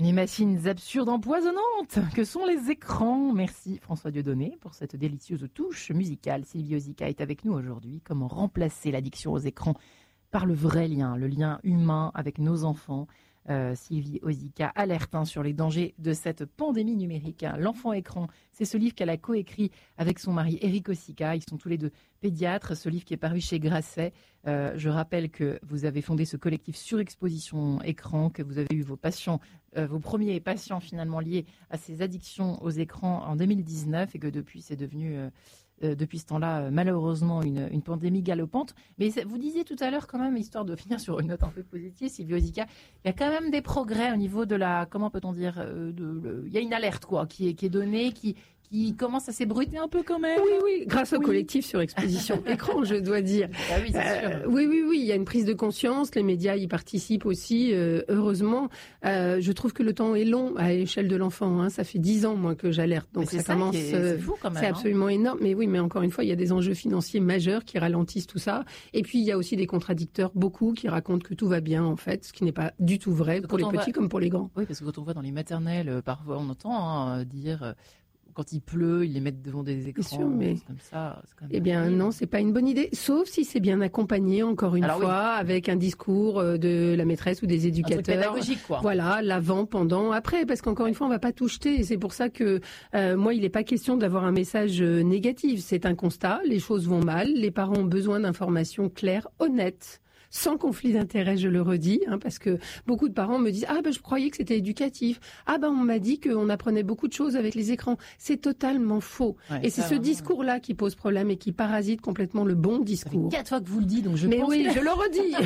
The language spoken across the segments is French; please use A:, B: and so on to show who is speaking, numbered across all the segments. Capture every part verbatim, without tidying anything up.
A: Les machines absurdes empoisonnantes que sont les écrans. Merci François Dieudonné pour cette délicieuse touche musicale. Sylvie Ozika est avec nous aujourd'hui. Comment remplacer l'addiction aux écrans par le vrai lien, le lien humain avec nos enfants. Euh, Sylvie Ozika alerte hein, sur les dangers de cette pandémie numérique. Hein. L'enfant écran, c'est ce livre qu'elle a coécrit avec son mari Éric Ozika. Ils sont tous les deux pédiatres. Ce livre qui est paru chez Grasset. Euh, je rappelle que vous avez fondé ce collectif Surexposition Écran, que vous avez eu vos patients, euh, vos premiers patients finalement liés à ces addictions aux écrans en deux mille dix-neuf et que depuis c'est devenu... Euh, Euh, depuis ce temps-là, euh, malheureusement, une, une pandémie galopante. Mais vous disiez tout à l'heure quand même, histoire de finir sur une note un peu positive, Sylvie Ozika, il y a quand même des progrès au niveau de la, comment peut-on dire, euh, de, le, il y a une alerte quoi, qui est, qui est donnée, qui, qui commence à s'ébruiter un peu quand même.
B: Oui, oui, grâce au
A: oui.
B: collectif Surexposition Écran, je dois dire.
A: Ah oui, c'est
B: euh,
A: sûr.
B: Oui, oui, oui, il y a une prise de conscience, les médias y participent aussi, euh, heureusement. Euh, je trouve que le temps est long à l'échelle de l'enfant. Hein. Ça fait dix ans, moi, que j'alerte. Donc
A: ça,
B: ça commence.
A: C'est euh, fou quand même.
B: C'est absolument
A: hein.
B: énorme. Mais oui, mais encore une fois, il y a des enjeux financiers majeurs qui ralentissent tout ça. Et puis, il y a aussi des contradicteurs, beaucoup, qui racontent que tout va bien, en fait, ce qui n'est pas du tout vrai pour les petits va... comme pour les grands.
A: Oui, parce que quand on va dans les maternelles, euh, parfois on entend hein, dire... Euh, quand il pleut, ils les mettent devant des écrans.
B: Bien sûr, mais
A: c'est comme ça. C'est quand même
B: eh bien, terrible. Non, c'est pas une bonne idée. Sauf si c'est bien accompagné, encore une
A: Alors,
B: fois, oui. avec un discours de la maîtresse ou des éducateurs.
A: Un truc pédagogique, quoi.
B: Voilà, l'avant, pendant, après, parce qu'encore une fois, on va pas tout jeter. Et c'est pour ça que euh, moi, il n'est pas question d'avoir un message négatif. C'est un constat. Les choses vont mal. Les parents ont besoin d'informations claires, honnêtes. Sans conflit d'intérêt, je le redis, hein, parce que beaucoup de parents me disent « Ah ben je croyais que c'était éducatif. Ah ben on m'a dit qu'on apprenait beaucoup de choses avec les écrans. » C'est totalement faux. Ouais, et c'est ce vraiment... discours-là qui pose problème et qui parasite complètement le bon discours.
A: Ça fait quatre fois que vous le dites, donc je
B: Mais
A: pense
B: oui,
A: que...
B: je le redis.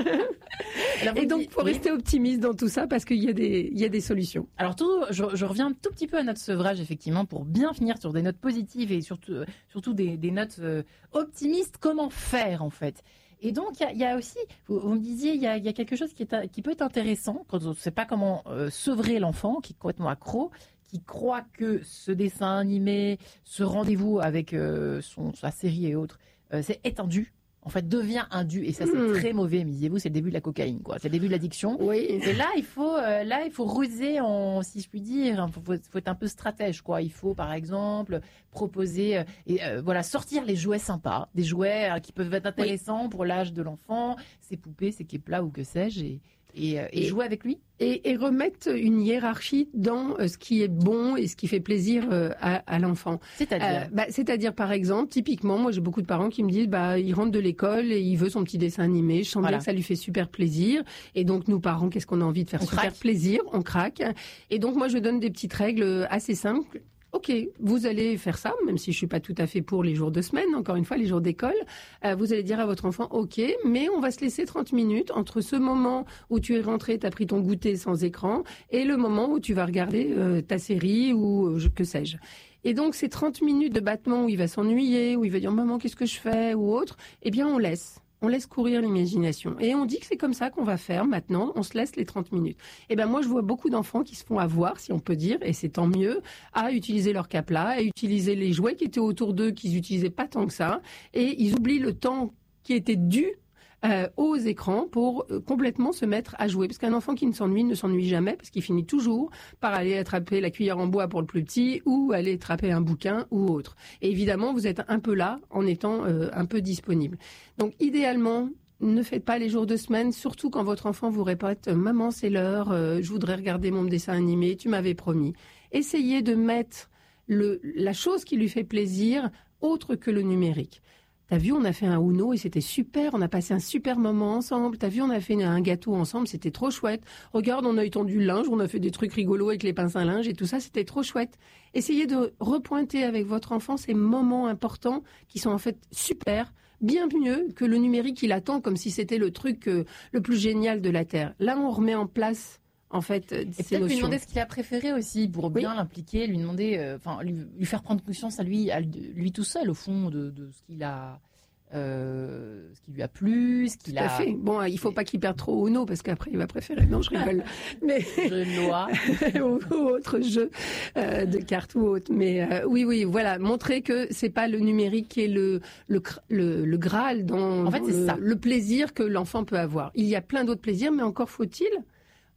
B: Et donc, il faut oui. rester optimiste dans tout ça parce qu'il y a des, il y a des solutions.
A: Alors, tout, je, je reviens un tout petit peu à notre sevrage, effectivement, pour bien finir sur des notes positives et surtout, surtout des, des notes euh, optimistes. Comment faire, en fait ? Et donc, il y, y a aussi, vous, vous me disiez, il y a, y a quelque chose qui, est, qui peut être intéressant quand on ne sait pas comment euh, sevrer l'enfant, qui est complètement accro, qui croit que ce dessin animé, ce rendez-vous avec euh, son, sa série et autres, euh, c'est étendu. En fait, devient indu et ça c'est mmh. très mauvais. Me disiez-vous, c'est le début de la cocaïne, quoi. C'est le début de l'addiction.
B: Oui.
A: Et là, il faut, euh, là, il faut ruser, en, si je puis dire. Il faut, faut être un peu stratège, quoi. Il faut, par exemple, proposer euh, et euh, voilà, sortir les jouets sympas, des jouets euh, qui peuvent être intéressants oui. pour l'âge de l'enfant, ses poupées, ses képlas ou que sais-je, et, et, euh, et, et jouer avec lui.
B: Et, et remettre une hiérarchie dans euh, ce qui est bon et ce qui fait plaisir euh, à, à l'enfant.
A: C'est-à-dire
B: euh, bah, C'est-à-dire, par exemple, typiquement, moi j'ai beaucoup de parents qui me disent bah il rentre de l'école et il veut son petit dessin animé. Je sens voilà. bien que ça lui fait super plaisir. Et donc, nous, parents, qu'est-ce qu'on a envie de faire
A: on
B: super
A: craque.
B: plaisir? On craque. Et donc, moi, je donne des petites règles assez simples. Ok, vous allez faire ça, même si je suis pas tout à fait pour les jours de semaine, encore une fois, les jours d'école. Euh, vous allez dire à votre enfant, ok, mais on va se laisser trente minutes entre ce moment où tu es rentré, tu as pris ton goûter sans écran, et le moment où tu vas regarder euh, ta série ou euh, que sais-je. Et donc, ces trente minutes de battement où il va s'ennuyer, où il va dire, maman, qu'est-ce que je fais, ou autre, eh bien, on laisse. On laisse courir l'imagination. Et on dit que c'est comme ça qu'on va faire maintenant. On se laisse les trente minutes. Et ben moi, je vois beaucoup d'enfants qui se font avoir, si on peut dire, et c'est tant mieux, à utiliser leur capla, à utiliser les jouets qui étaient autour d'eux, qu'ils n'utilisaient pas tant que ça. Et ils oublient le temps qui était dû Euh, aux écrans pour euh, complètement se mettre à jouer. Parce qu'un enfant qui ne s'ennuie ne s'ennuie jamais parce qu'il finit toujours par aller attraper la cuillère en bois pour le plus petit ou aller attraper un bouquin ou autre. Et évidemment, vous êtes un peu là en étant euh, un peu disponible. Donc, idéalement, ne faites pas les jours de semaine, surtout quand votre enfant vous répète « Maman, c'est l'heure, euh, je voudrais regarder mon dessin animé, tu m'avais promis ». Essayez de mettre le, la chose qui lui fait plaisir autre que le numérique. T'as vu, on a fait un Uno et c'était super, on a passé un super moment ensemble. T'as vu, on a fait un gâteau ensemble, c'était trop chouette. Regarde, on a étendu le linge, on a fait des trucs rigolos avec les pinces à linge et tout ça, c'était trop chouette. Essayez de repointer avec votre enfant ces moments importants qui sont en fait super, bien mieux que le numérique qui l'attend comme si c'était le truc euh, le plus génial de la Terre. Là, on remet en place... En fait,
A: et peut-être lui demander ce qu'il a préféré aussi pour bien oui. l'impliquer, lui demander, enfin, euh, lui, lui faire prendre conscience à lui, à lui tout seul au fond de, de ce qu'il a, euh, ce qui lui a plu, ce qu'il
B: tout
A: a.
B: À fait. Bon, il faut pas qu'il perde trop au Uno parce qu'après il va préférer. Non, je rigole. Mais
A: jeu de loi
B: ou, ou autre jeu euh, de cartes ou autre. Mais euh, oui, oui, voilà, montrer que c'est pas le numérique qui est le le le, le graal dans,
A: en fait,
B: dans
A: c'est
B: le,
A: ça.
B: le plaisir que l'enfant peut avoir. Il y a plein d'autres plaisirs, mais encore faut-il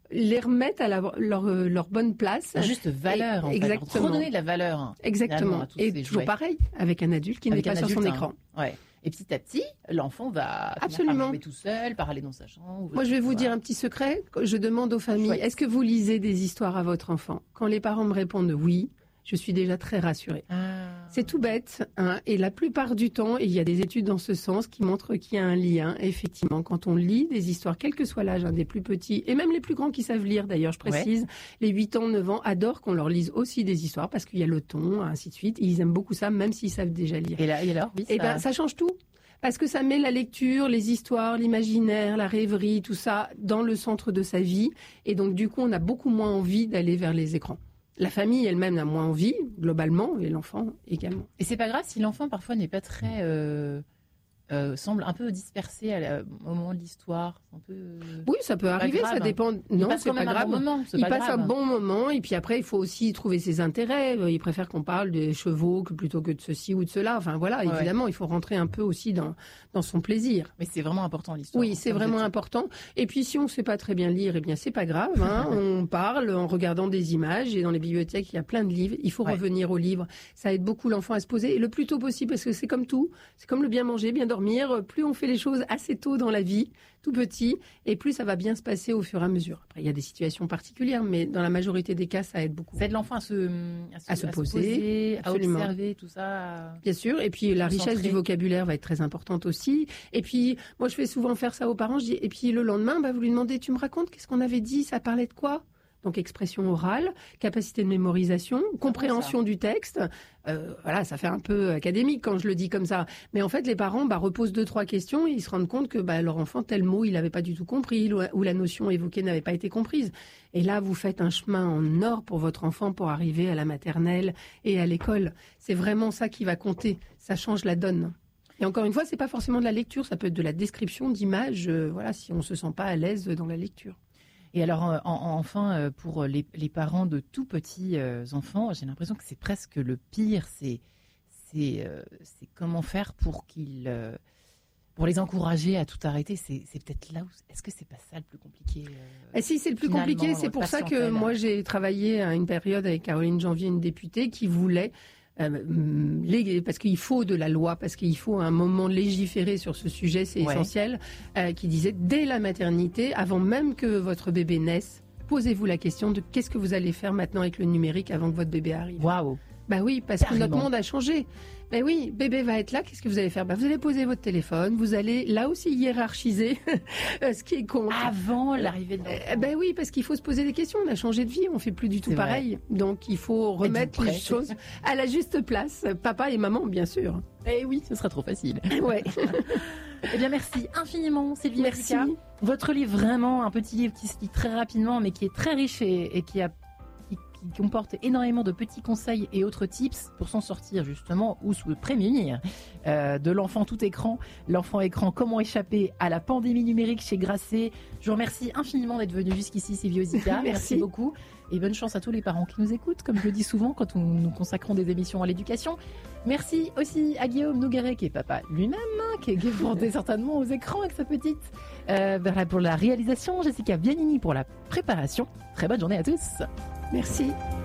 B: les remettre à la, leur, leur bonne place.
A: La juste valeur, en fait.
B: Exactement.
A: Redonner de la valeur.
B: Exactement. Et toujours pareil, avec un adulte qui n'est pas sur son
A: hein.
B: écran.
A: Ouais. Et petit à petit, l'enfant va
B: Absolument.
A: jouer tout seul, par aller dans sa chambre.
B: Moi, je vais vous dire un petit secret. Je demande aux familles,
A: Chouette.
B: est-ce que vous lisez des histoires à votre enfant? Quand les parents me répondent oui, je suis déjà très rassurée.
A: Ah.
B: C'est tout bête, hein, et la plupart du temps, et il y a des études dans ce sens qui montrent qu'il y a un lien, effectivement, quand on lit des histoires, quel que soit l'âge, hein, des plus petits, et même les plus grands qui savent lire d'ailleurs, je précise, ouais. Les huit ans, neuf ans adorent qu'on leur lise aussi des histoires, parce qu'il y a le ton, ainsi de suite, et ils aiment beaucoup ça, même s'ils savent déjà lire.
A: Et là, et alors, oui,
B: et
A: ça...
B: ben, ça change tout. Parce que ça met la lecture, les histoires, l'imaginaire, la rêverie, tout ça dans le centre de sa vie. Et donc, du coup, on a beaucoup moins envie d'aller vers les écrans. La famille elle-même a moins envie, globalement, et l'enfant également.
A: Et c'est pas grave si l'enfant, parfois, n'est pas très... Euh, euh, semble un peu dispersé à la, au moment de l'histoire. Un peu, euh,
B: oui, ça peut arriver, ça dépend.
A: Il
B: non,
A: passe
B: c'est
A: quand
B: pas
A: même
B: grave.
A: Un bon moment,
B: il
A: pas
B: passe
A: grave.
B: un bon moment, et puis après, il faut aussi trouver ses intérêts. Il préfère qu'on parle des chevaux que plutôt que de ceci ou de cela. Enfin voilà, ouais. Évidemment, il faut rentrer un peu aussi dans, dans son plaisir.
A: Mais c'est vraiment important l'histoire.
B: Oui, c'est vraiment important. Et puis si on ne sait pas très bien lire, eh bien c'est pas grave. Hein. On parle en regardant des images, et dans les bibliothèques, il y a plein de livres. Il faut ouais. revenir aux livres. Ça aide beaucoup l'enfant à se poser, et le plus tôt possible, parce que c'est comme tout. C'est comme le bien manger, bien dormir. Plus on fait les choses assez tôt dans la vie, tout petit, et plus ça va bien se passer au fur et à mesure. Après, il y a des situations particulières, mais dans la majorité des cas, ça aide beaucoup.
A: Ça aide l'enfant à se, à se,
B: à se
A: à
B: poser,
A: se poser à
B: absolument.
A: observer tout ça.
B: Bien sûr, et puis la richesse centrer. Du vocabulaire va être très importante aussi. Et puis, moi, je fais souvent faire ça aux parents. Je dis, et puis le lendemain, bah, vous lui demandez, tu me racontes, qu'est-ce qu'on avait dit, ça parlait de quoi ? Donc expression orale, capacité de mémorisation, compréhension du texte. Euh, voilà, ça fait un peu académique quand je le dis comme ça. Mais en fait, les parents bah, reposent deux, trois questions et ils se rendent compte que bah, leur enfant, tel mot, il n'avait pas du tout compris ou la notion évoquée n'avait pas été comprise. Et là, vous faites un chemin en or pour votre enfant pour arriver à la maternelle et à l'école. C'est vraiment ça qui va compter. Ça change la donne. Et encore une fois, c'est pas forcément de la lecture, ça peut être de la description d'images, euh, voilà, si on se sent pas à l'aise dans la lecture.
A: Et alors, en, enfin, pour les, les parents de tout petits euh, enfants, j'ai l'impression que c'est presque le pire. C'est, c'est, euh, c'est comment faire pour qu'ils, euh, pour les encourager à tout arrêter. C'est, c'est peut-être là où. Est-ce que c'est pas ça le plus compliqué euh,
B: Et si c'est le plus compliqué, c'est pour ça que moi j'ai travaillé à une période avec Caroline Janvier, une députée, qui voulait. Euh, parce qu'il faut de la loi, parce qu'il faut un moment légiférer sur ce sujet, c'est ouais. essentiel, euh, qui disait dès la maternité, avant même que votre bébé naisse, posez-vous la question de qu'est-ce que vous allez faire maintenant avec le numérique avant que votre bébé arrive.
A: Waouh.
B: Bah oui, parce Carrément. que notre monde a changé. Ben oui, bébé va être là, qu'est-ce que vous allez faire? Ben vous allez poser votre téléphone, vous allez là aussi hiérarchiser ce qui est compte.
A: Avant l'arrivée de l'enfant.
B: Euh, ben oui, parce qu'il faut se poser des questions, on a changé de vie, on fait plus du tout C'est pareil. Vrai. Donc il faut remettre les choses à la juste place, papa et maman bien sûr.
A: Eh oui, ce sera trop facile.
B: Ouais.
A: Eh bien merci infiniment Sylvie
B: Merci.
A: Musica. Votre livre, vraiment un petit livre qui se lit très rapidement mais qui est très riche et, et qui a qui comporte énormément de petits conseils et autres tips pour s'en sortir justement ou se prémunir euh, de l'enfant tout écran, l'enfant écran, comment échapper à la pandémie numérique chez Grasset. Je vous remercie infiniment d'être venu jusqu'ici Sylvie Musica. Merci. Merci beaucoup et bonne chance à tous les parents qui nous écoutent, comme je le dis souvent quand on, nous consacrons des émissions à l'éducation. Merci aussi à Guillaume Nougaret qui est papa lui-même, hein, qui est bordé certainement aux écrans avec sa petite. Euh, pour la réalisation, Jessica Bianini pour la préparation. Très bonne journée à tous.
B: Merci.